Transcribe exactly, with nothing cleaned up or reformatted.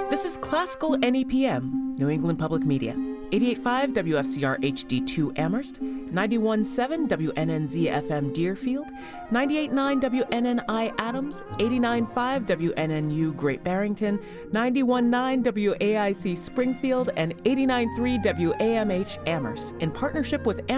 This is Classical N E P M, New England Public Media. eighty-eight point five W F C R H D two Amherst, ninety-one point seven W N N Z F M Deerfield, ninety-eight point nine W N N I Adams, eighty-nine point five W N N U Great Barrington, ninety-one point nine W A I C Springfield, and eighty-nine point three W A M H Amherst, in partnership with Amherst